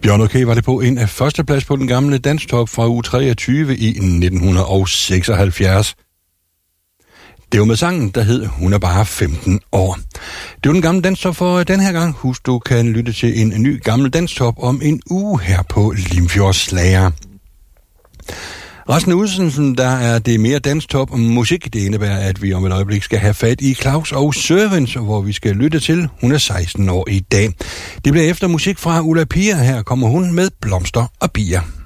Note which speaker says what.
Speaker 1: Bjørn OK var det på en førsteplads på den gamle danstop fra uge 23 i 1976. Det var med sangen, der hed Hun er bare 15 år. Det var den gamle danstop for den her gang. Husk, du kan lytte til en ny gammel danstop om en uge her på Limfjords Slager. Resten af udsendelsen, der er det mere danstop og musik. Det indebærer, at vi om et øjeblik skal have fat i Claus og Servants, hvor vi skal lytte til. Hun er 16 år i dag. Det bliver efter musik fra Ulla Pia. Her kommer hun med Blomster og Bier.